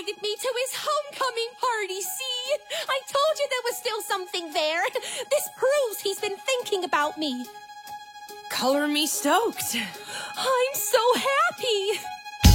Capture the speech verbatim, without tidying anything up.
invited me to his homecoming party, see? I told you there was still something there. This proves he's been thinking about me. Color me stoked. I'm so happy.